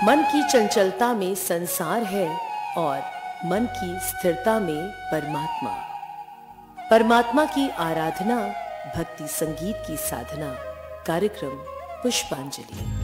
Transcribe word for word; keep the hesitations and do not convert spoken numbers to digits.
मन की चंचलता में संसार है और मन की स्थिरता में परमात्मा। परमात्मा की आराधना भक्ति संगीत की साधना। कार्यक्रम पुष्पांजलि।